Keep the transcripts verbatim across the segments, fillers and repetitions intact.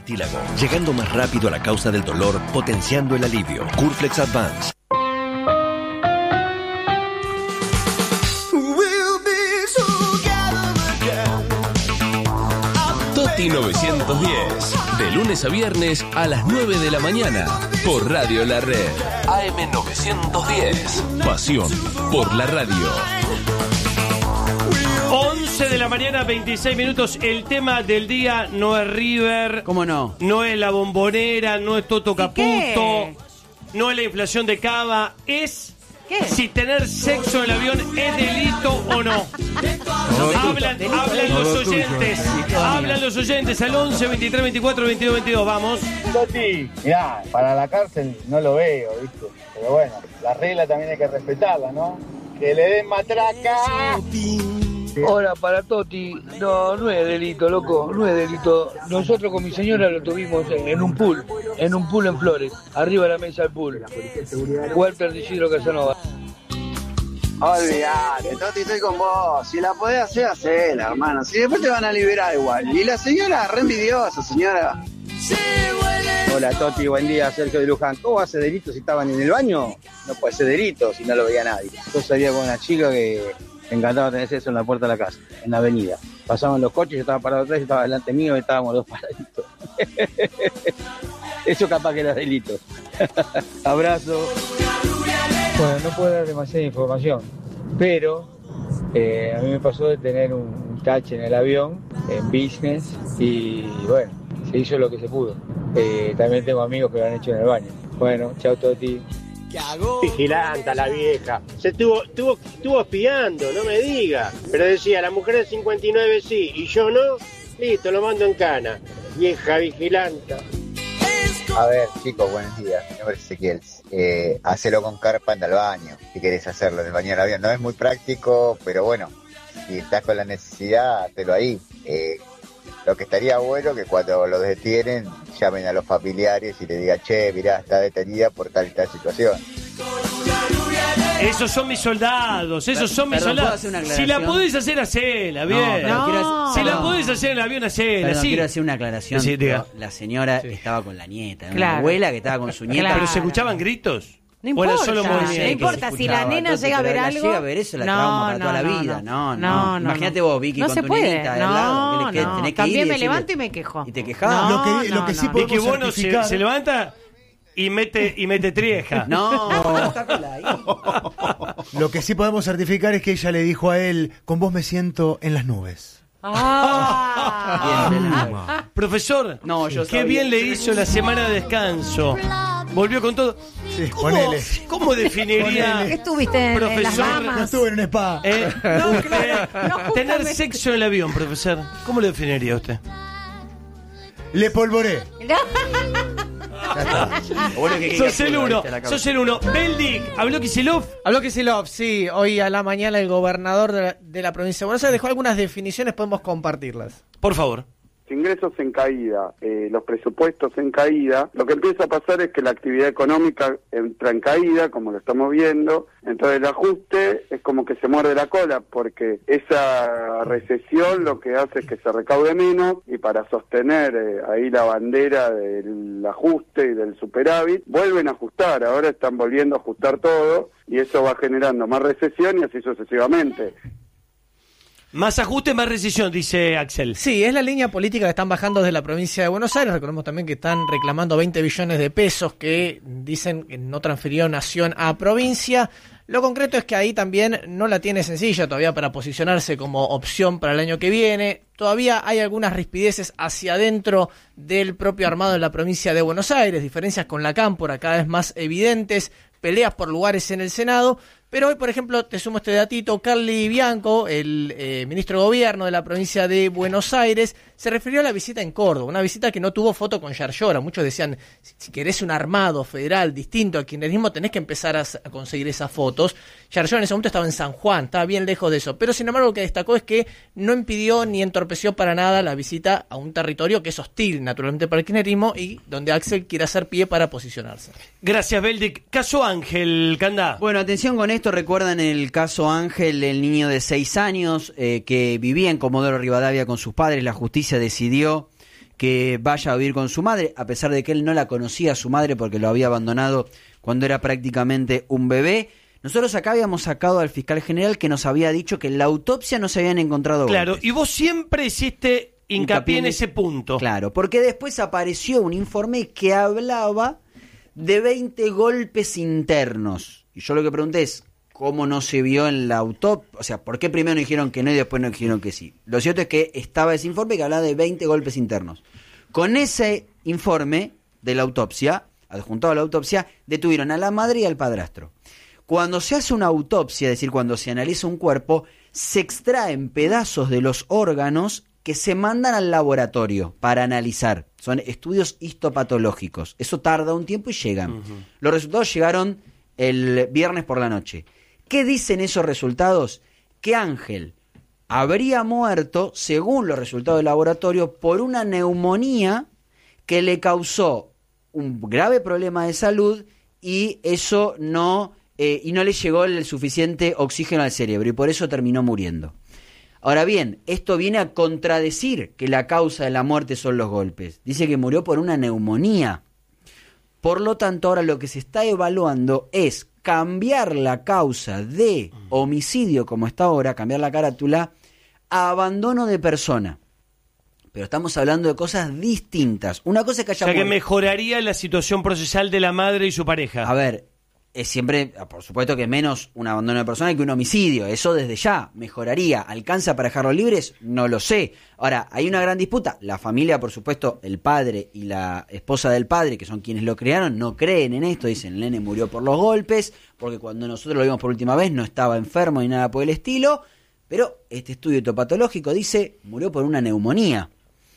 cartílago, llegando más rápido a la causa del dolor, potenciando el alivio. Curflex Advance. Toti novecientos diez, de lunes a viernes a las nueve de la mañana, por Radio La Red. A M novecientos diez, pasión por la radio. once de la mañana, veintiséis minutos. El tema del día no es River. ¿Cómo no? No es la Bombonera, no es Toto Caputo, qué? no es la inflación de Cava. Es ¿Qué? si tener sexo en el avión es delito o no. Hablan, hablan los oyentes. Hablan los oyentes al once, veintitrés, veinticuatro, veintidós, veintidós. Vamos. Toti, mirá, para la cárcel no lo veo, ¿viste? Pero bueno, la regla también hay que respetarla, ¿no? Que le den matraca. Hola, para Toti. No, no es delito, loco, no es delito. Nosotros con mi señora lo tuvimos en un pool, en un pool en Flores, arriba de la mesa del pool. Walter de Isidro Casanova. Olvídate, Toti, estoy con vos. Si la podés hacer, hacela, hermano. Si después te van a liberar igual. Y la señora, re envidiosa, señora. Hola, Toti, buen día, Sergio de Luján. ¿Cómo hace delito si estaban en el baño? No puede ser delito si no lo veía nadie. Yo salía con una chica que me encantaba tener eso en la puerta de la casa, en la avenida. Pasaban los coches, yo estaba parado atrás, yo estaba delante mío y estábamos dos paraditos. Eso capaz que era delito. Abrazo. Bueno, no puedo dar demasiada información, pero eh, a mí me pasó de tener un touch en el avión, en business, y bueno, se hizo lo que se pudo. Eh, también tengo amigos que lo han hecho en el baño. Bueno, chao Toti. Vigilanta la vieja. Se estuvo, estuvo, estuvo espiando, no me diga. Pero decía, la mujer de cincuenta y nueve sí, y yo no. Listo, lo mando en cana. Vieja vigilanta. A ver, chicos, buenos días. Mi nombre es Ezequiel. Eh, hacelo con carpa, anda al baño. Si querés hacerlo en el baño del avión. No es muy práctico, pero bueno, si estás con la necesidad, hazlo ahí. Eh, lo que estaría bueno que cuando lo detienen, llamen a los familiares y le digan, che, mirá, está detenida por tal y tal situación. Esos son mis soldados, esos son mis Perdón, soldados. ¿puedo hacer una Si la aclaración? podés hacer, hacela, bien. No, pero quiero- Si la perdón. podés hacer en el avión, hacela, Perdón, sí. quiero hacer una aclaración. Sí, diga. La señora estaba con la nieta, una Claro. abuela que estaba con su nieta. Claro. Pero se escuchaban gritos. No ¿O era importa, solo no movimiento? importa, si la Escuchaba, nena entonces, llega a ver pero la algo. llega a ver eso, la No, trauma para no, toda la no, vida. No, no. no, no, Imagínate no. vos, Vicky, No con se tu puede. nenita de al lado. No, que le- no. tenés que ir También y me decirle- levanto y me quejo. Y te quejás. No, Lo que, lo no, que sí no. Y podemos que bueno se, certificar... se levanta y mete y mete trieja. No, está con la hija. Lo que sí podemos certificar es que ella le dijo a él, con vos me siento en las nubes. Ah. Bien, bien. Profesor, No, yo qué sabía. bien le hizo la semana de descanso. Volvió con todo. Sí, ¿Cómo, ponele. ¿Cómo definiría, ¿Qué estuviste en, en las profesor? No Bahamas? estuve en un spa. eh, No, usted, claro, no, tener justamente. sexo en el avión, profesor? ¿Cómo lo definiría usted? Le polvoré. Bueno, que- que- Sos que- el uno, viste la cabeza. sos el uno. Beldic, habló Kicillof. Habló Kicillof, sí. Hoy a la mañana el gobernador de la, de la provincia de Buenos Aires dejó algunas definiciones, podemos compartirlas. Por favor. Ingresos en caída, eh, los presupuestos en caída, lo que empieza a pasar es que la actividad económica entra en caída, como lo estamos viendo, entonces el ajuste es como que se muerde la cola, porque esa recesión lo que hace es que se recaude menos, y para sostener eh, ahí la bandera del ajuste y del superávit, vuelven a ajustar, ahora están volviendo a ajustar todo, y eso va generando más recesión y así sucesivamente. Más ajuste, más recesión, dice Axel. Sí, es la línea política que están bajando desde la provincia de Buenos Aires. Recordemos también que están reclamando veinte billones de pesos que dicen que no transfirió nación a provincia. Lo concreto es que ahí también no la tiene sencilla todavía para posicionarse como opción para el año que viene. Todavía hay algunas rispideces hacia adentro del propio armado de la provincia de Buenos Aires, diferencias con la Cámpora cada vez más evidentes, peleas por lugares en el Senado. Pero hoy, por ejemplo, te sumo este datito, Carly Bianco, el eh, ministro de Gobierno de la provincia de Buenos Aires, se refirió a la visita en Córdoba, una visita que no tuvo foto con Yarlora. Muchos decían, si, si querés un armado federal distinto al kirchnerismo, tenés que empezar a, a conseguir esas fotos. Yarlora en ese momento estaba en San Juan, estaba bien lejos de eso. Pero, sin embargo, lo que destacó es que no impidió ni entorpeció para nada la visita a un territorio que es hostil, naturalmente, para el kirchnerismo y donde Axel quiere hacer pie para posicionarse. Gracias, Beldic. Caso Ángel, Candá. Bueno, atención con esto, recuerdan el caso Ángel, el niño de seis años eh, que vivía en Comodoro Rivadavia con sus padres. La justicia decidió que vaya a vivir con su madre, a pesar de que él no la conocía a su madre porque lo había abandonado cuando era prácticamente un bebé. Nosotros acá habíamos sacado al fiscal general que nos había dicho que en la autopsia no se habían encontrado Claro, golpes. y vos siempre hiciste hincapié, hincapié en ese punto. Claro, porque después apareció un informe que hablaba de veinte golpes internos. Y yo lo que pregunté es, ¿cómo no se vio en la autopsia? O sea, ¿por qué primero dijeron que no y después no dijeron que sí? Lo cierto es que estaba ese informe que hablaba de veinte golpes internos. Con ese informe de la autopsia, adjuntado a la autopsia, detuvieron a la madre y al padrastro. Cuando se hace una autopsia, es decir, cuando se analiza un cuerpo, se extraen pedazos de los órganos que se mandan al laboratorio para analizar. Son estudios histopatológicos. Eso tarda un tiempo y llegan. Uh-huh. Los resultados llegaron el viernes por la noche. ¿Qué dicen esos resultados? Que Ángel habría muerto, según los resultados del laboratorio, por una neumonía que le causó un grave problema de salud y eso no... Eh, y no le llegó el suficiente oxígeno al cerebro y por eso terminó muriendo. Ahora bien, esto viene a contradecir que la causa de la muerte son los golpes. Dice que murió por una neumonía. Por lo tanto, ahora lo que se está evaluando es cambiar la causa de homicidio, como está ahora, cambiar la carátula, a abandono de persona. Pero estamos hablando de cosas distintas. Una cosa es que haya... O sea, que mejoraría la situación procesal de la madre y su pareja. A ver... Es siempre, por supuesto que menos un abandono de persona que un homicidio, eso desde ya mejoraría. ¿Alcanza para dejarlos libres? No lo sé. Ahora, hay una gran disputa, la familia, por supuesto, el padre y la esposa del padre, que son quienes lo crearon, no creen en esto, dicen el nene murió por los golpes, porque cuando nosotros lo vimos por última vez no estaba enfermo ni nada por el estilo, pero este estudio histopatológico dice murió por una neumonía.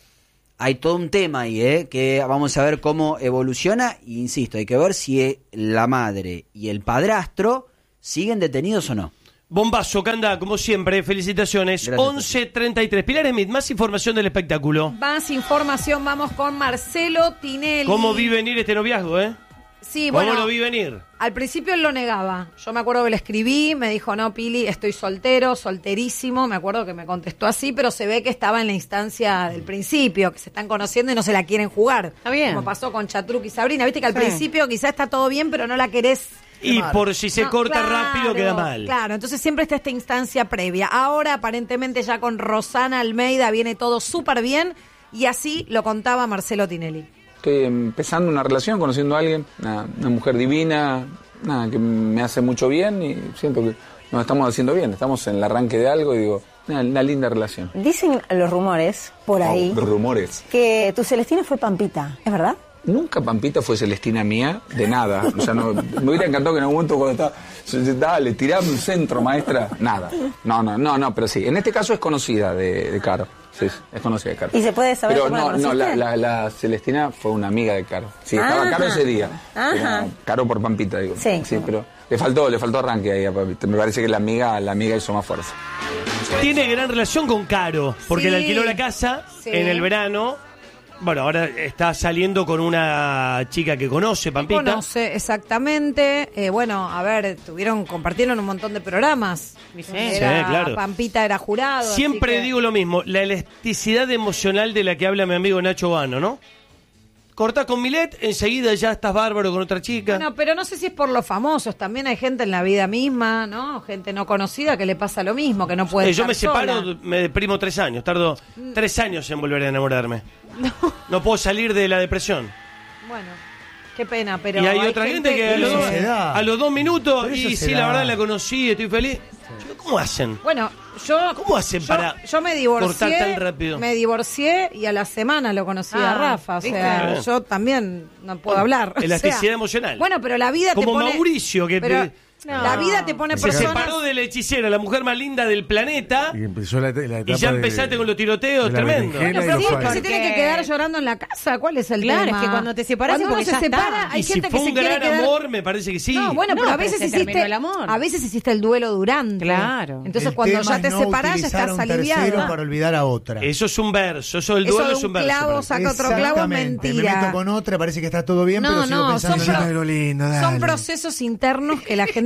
Hay todo un tema ahí, ¿eh? Que vamos a ver cómo evoluciona. E insisto, hay que ver si la madre y el padrastro siguen detenidos o no. Bombazo, Canda, como siempre, felicitaciones. Gracias, once treinta y tres. Pilar Smith, más información del espectáculo. Más información, vamos con Marcelo Tinelli. ¿Cómo vi venir este noviazgo, eh? Sí, ¿Cómo bueno, lo vi venir? Al principio él lo negaba. Yo me acuerdo que le escribí, me dijo, no, Pili, estoy soltero, solterísimo. Me acuerdo que me contestó así, pero se ve que estaba en la instancia del principio, que se están conociendo y no se la quieren jugar. Está bien. Como pasó con Chatruc y Sabrina. Viste que al Sí. principio quizás está todo bien, pero no la querés. Y por si se No, corta claro, rápido queda mal. Claro, entonces siempre está esta instancia previa. Ahora, aparentemente, ya con Rosana Almeida viene todo súper bien y así lo contaba Marcelo Tinelli. Estoy empezando una relación, conociendo a alguien, una, una mujer divina, nada, que me hace mucho bien y siento que nos estamos haciendo bien. Estamos en el arranque de algo y digo, una, una linda relación. Dicen los rumores, por ahí, Oh, rumores. que tu Celestina fue Pampita, ¿es verdad? Nunca Pampita fue Celestina mía, de nada. O sea, no, me hubiera encantado que en algún momento cuando estaba, dale, tirame un centro, maestra, nada. No, no, no, no, pero sí. En este caso es conocida de, de Caro. Sí, sí, es conocida de Caro. ¿Y se puede saber Pero cómo la no, no, la, conociste? la, la Celestina fue una amiga de Caro. Sí, estaba Ajá. Caro ese día. Ajá. Pero Caro por Pampita, digo. Sí. Sí, pero le faltó, le faltó arranque ahí a Pampita. Me parece que la amiga, la amiga hizo más fuerza. Tiene gran relación con Caro, porque Sí. le alquiló la casa Sí. en el verano. Bueno, ahora está saliendo con una chica que conoce, Pampita. Conoce, exactamente. Eh, bueno, a ver, tuvieron, compartieron un montón de programas. Sí, Era- claro. Pampita era jurado. Siempre así que- digo lo mismo, la elasticidad emocional de la que habla mi amigo Nacho Vano, ¿no? Cortás con Milet, enseguida ya estás bárbaro con otra chica. Bueno, pero no sé si es por los famosos. También hay gente en la vida misma, ¿no? Gente no conocida que le pasa lo mismo, que no puede Eh, yo estar me separo, sola. me deprimo tres años, tardo tres años en volver a enamorarme. No, puedo salir de la depresión. Bueno, qué pena, pero y hay, otra gente, que, a, los, Pero eso se da. a los dos minutos, Pero eso y se sí, la da. verdad la conocí, estoy feliz. Chico, ¿cómo hacen? Bueno, yo... ¿Cómo hacen yo, para yo me divorcié, cortar tan rápido? Me divorcié y a la semana lo conocí a Ah, Rafa. O ¿viste? sea, Bien. yo también no puedo hablar. o Elasticidad sea, emocional. Bueno, pero la vida te Como pone... Mauricio, que pero te- la vida te pone se personas... separó de la hechicera, la mujer más linda del planeta, Y empezó la, la etapa y ya de- empezaste con los tiroteos, de la tremendo. berenjena Bueno, y pero los ¿por qué palos. se tiene que quedar llorando en la casa? ¿Cuál es el Claro, tema? es que cuando te separás Cuando es uno porque se ya separa, está. hay Y si gente fue que se un quiere gran quedar... amor, me parece que sí. No, bueno, No, pero a pero veces se terminó hiciste el amor. a veces hiciste el duelo durante. Claro. Entonces El cuando tema ya es te no separás ya utilizar estás a un tercero aliviado. para olvidar a otra. Eso es un verso, eso del Eso duelo de es un un verso. clavo para mí. saca otro clavo, Exactamente. mentira. Me meto con otra, parece que está todo bien, No, pero sigo no, pensando son en pro- algo lindo, Son dale. procesos internos que la gente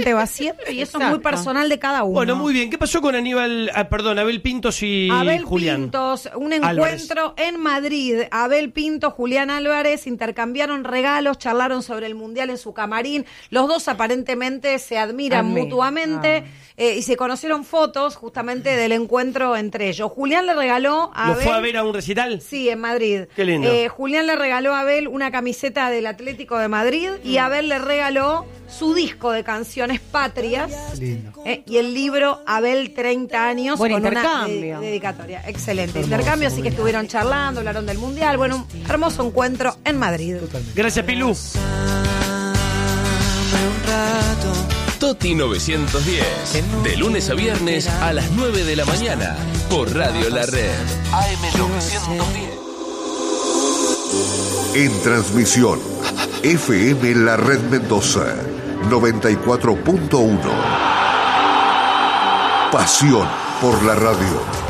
gente va haciendo y eso es muy personal de cada uno. Bueno, muy bien. ¿Qué pasó con Aníbal, ah, perdón, Abel Pintos y Abel Julián? Pintos, un encuentro Álvarez. En Madrid. Abel Pintos, Julián Álvarez intercambiaron regalos, charlaron sobre el Mundial en su camarín. Los dos aparentemente se admiran Amén. mutuamente Ah. eh, y se conocieron fotos justamente del encuentro entre ellos. Julián le regaló a ¿Lo Abel... fue a ver a un recital? Sí, en Madrid. Qué lindo. Eh, Julián le regaló a Abel una camiseta del Atlético de Madrid y Abel le regaló su disco de canciones patrias eh, y el libro Abel treinta años Buen con una intercambio. de- dedicatoria. Excelente intercambio, así que estuvieron charlando, hablaron del Mundial. Bueno, un hermoso encuentro en Madrid. Gracias, Pilú. Toti novecientos diez, de lunes a viernes a las nueve de la mañana, por Radio La Red, A M novecientos diez. En transmisión, F M La Red Mendoza, noventa y cuatro punto uno. Pasión por la radio.